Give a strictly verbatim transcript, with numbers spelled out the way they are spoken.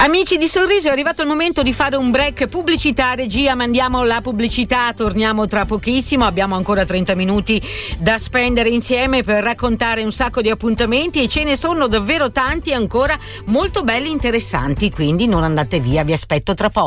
Amici di Sorriso, è arrivato il momento di fare un break pubblicitario. Gia, mandiamo la pubblicità, torniamo tra pochissimo, abbiamo ancora trenta minuti da spendere insieme per raccontare un sacco di appuntamenti e ce ne sono davvero tanti ancora molto belli e interessanti, quindi non andate via, vi aspetto tra poco.